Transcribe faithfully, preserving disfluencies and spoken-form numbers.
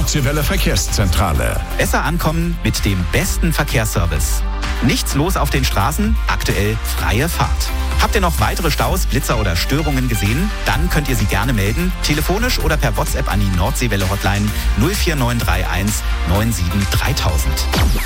Nordseewelle Verkehrszentrale. Besser ankommen mit dem besten Verkehrsservice. Nichts los auf den Straßen, aktuell freie Fahrt. Habt ihr noch weitere Staus, Blitzer oder Störungen gesehen? Dann könnt ihr sie gerne melden, telefonisch oder per WhatsApp an die Nordseewelle Hotline null vier neun drei eins neun sieben dreitausend.